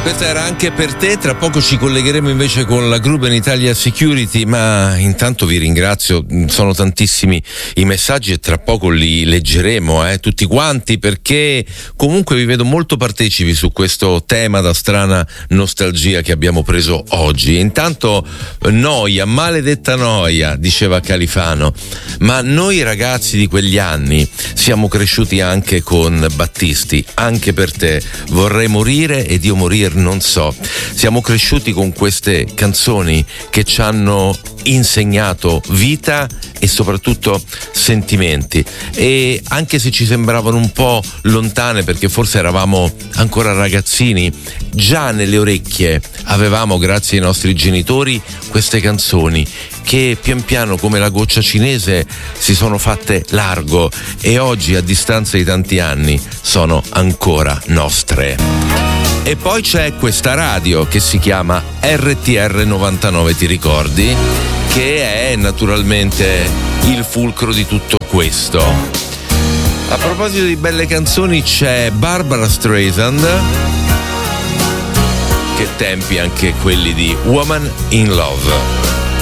Questa era Anche per te, tra poco ci collegheremo invece con la Gruben Italia Security, ma intanto vi ringrazio, sono tantissimi i messaggi e tra poco li leggeremo tutti quanti, perché comunque vi vedo molto partecipi su questo tema da strana nostalgia che abbiamo preso oggi. Intanto noia, maledetta noia, diceva Califano, ma noi ragazzi di quegli anni siamo cresciuti anche con Battisti, Anche per te, Vorrei morire ed io morir non so. Siamo cresciuti con queste canzoni che ci hanno insegnato vita e soprattutto sentimenti, e anche se ci sembravano un po' lontane perché forse eravamo ancora ragazzini, già nelle orecchie avevamo, grazie ai nostri genitori, queste canzoni che pian piano, come la goccia cinese, si sono fatte largo e oggi, a distanza di tanti anni, sono ancora nostre. E poi c'è questa radio che si chiama RTR 99, ti ricordi? Che è naturalmente il fulcro di tutto questo. A proposito di belle canzoni, c'è Barbara Streisand, che tempi anche quelli di Woman in Love.